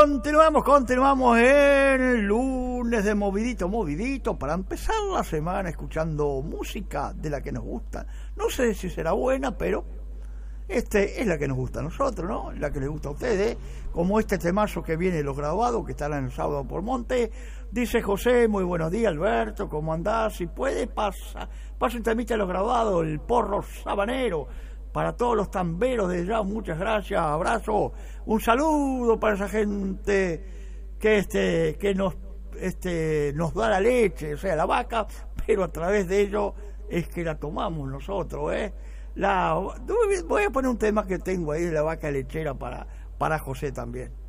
Continuamos el lunes de movidito, para empezar la semana escuchando música de la que nos gusta. No sé si será buena, pero es la que nos gusta a nosotros, ¿no? La que les gusta a ustedes, como este temazo que viene de Los Graduados, que estará el sábado por Monte. Dice José, muy buenos días, Alberto, ¿cómo andás? Si puede, pasa un temita de Los Graduados, el porro sabanero. Para todos los tamberos de ya, muchas gracias, abrazo, un saludo para esa gente que nos da la leche, o sea, la vaca, pero a través de ello es que la tomamos nosotros, voy a poner un tema que tengo ahí de la vaca lechera para José también.